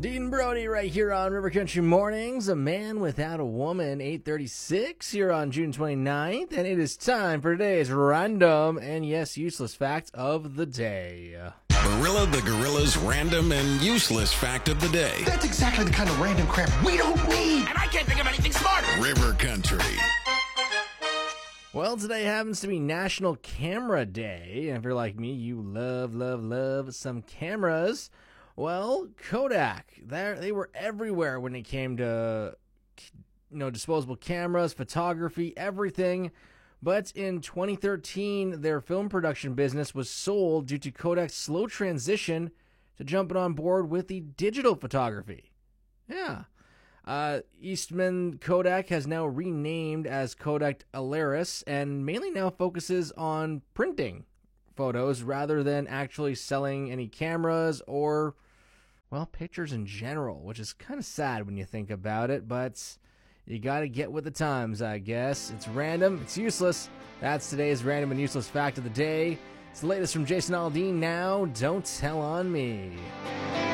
Dean Brody right here on River Country Mornings, A Man Without a Woman, 8:36 here on June 29th, and it is time for today's random and, yes, useless fact of the day. Barilla the Gorilla's random and useless fact of the day. That's exactly the kind of random crap we don't need. And I can't think of anything smarter. River Country. Well, today happens to be National Camera Day, and if you're like me, you love some cameras. Well, Kodak, they were everywhere when it came to, disposable cameras, photography, everything. But in 2013, their film production business was sold due to Kodak's slow transition to jumping on board with the digital photography. Yeah. Eastman Kodak has now renamed as Kodak Alaris and mainly now focuses on printing photos rather than actually selling any cameras or, well, pictures in general, which is kind of sad when you think about it, but you gotta get with the times, I guess. It's random, it's useless. That's today's random and useless fact of the day. It's the latest from Jason Aldean now. Don't tell on me.